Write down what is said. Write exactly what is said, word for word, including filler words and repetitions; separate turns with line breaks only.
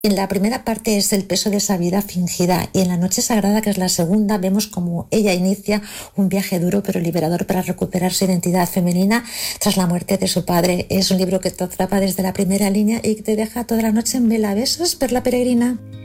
En la primera parte es el peso de esa vida fingida y en La Noche Sagrada, que es la segunda, vemos como ella inicia un viaje duro pero liberador para recuperar su identidad femenina tras la muerte de su padre. Es un libro que te atrapa desde la primera línea y que te deja toda la noche en vela. ¿Besos, Perla Peregrina?